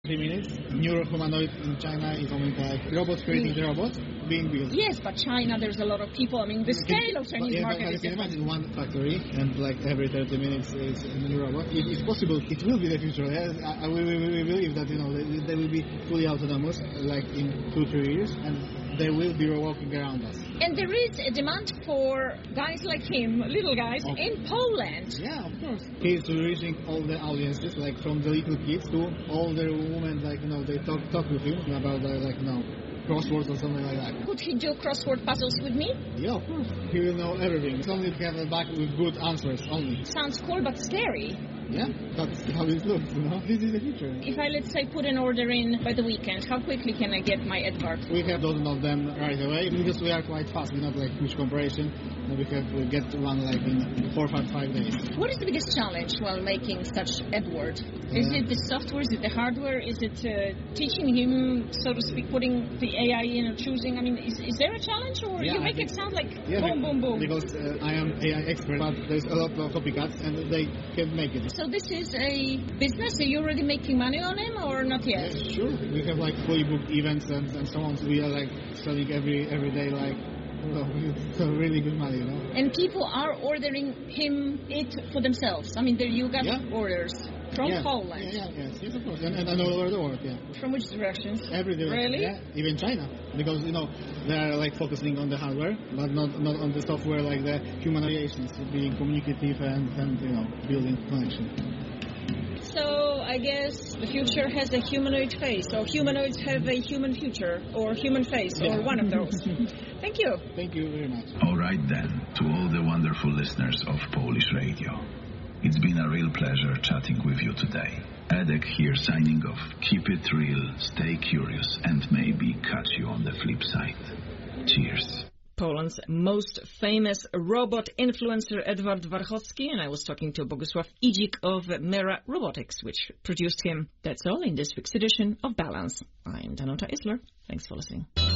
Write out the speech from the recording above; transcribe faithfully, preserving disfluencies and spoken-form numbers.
Three minutes. Neurohumanoid in China is only like robots creating mm. the robots being built. Yes, but China, there's a lot of people. I mean, the scale of Chinese yeah, market but, but is you can imagine one factory and like every thirty minutes is a new robot. It, it's possible. It will be the future. Yeah? I, we, we, we believe that, you know, they, they will be fully autonomous like in two, three years, and they will be walking around us. And there is a demand for guys like him, little guys, okay. in Poland. Yeah, of course. He's reaching all the audiences, like from the little kids to older women, like, you know, they talk talk with him about, uh, like, you know, crosswords or something like that. Could he do crossword puzzles with me? Yeah, of course. He will know everything. It's only to have a back with good answers only. Sounds cool, but scary. Yeah, that's how it looks, you know. This is the future. If I, let's say, put an order in by the weekend, how quickly can I get my Edvard? We have dozen of them right away because we are quite fast. We're not like huge corporation. We have we get one like in four, five, five days. What is the biggest challenge while making such Edward? Is uh, it the software? Is it the hardware? Is it uh, teaching him, so to speak, putting the A I in or choosing? I mean, is, is there a challenge, or yeah, you make it sound like yeah, boom, boom, boom? Because uh, I am A I expert, but there's a lot of copycats and they can make it. So this is a business? Are you already making money on him or not yet? Yeah, sure. We have like fully booked events and, and so on. So we are like selling every every day like so it's a really good money, you know. And people are ordering him it for themselves. I mean, there you got yeah. orders from yeah. Poland. Yeah, yeah, yes, yes, of course, and, and, and all over the world, yeah. From which directions? Every direction. Really? Yeah, even China, because you know they are like focusing on the hardware, but not not on the software, like the human relations, being communicative and and you know building connection. So I guess the future has a humanoid face, or humanoids have a human future, or human face, yeah. or one of those. Thank you. Thank you very much. All right then, to all the wonderful listeners of Polish Radio. It's been a real pleasure chatting with you today. Edek here signing off. Keep it real, stay curious, and maybe catch you on the flip side. Cheers. Poland's most famous robot influencer, Edward Warchowski, and I was talking to Bogusław Idzik of Mera Robotics, which produced him. That's all in this week's edition of Balance. I'm Danuta Isler. Thanks for listening.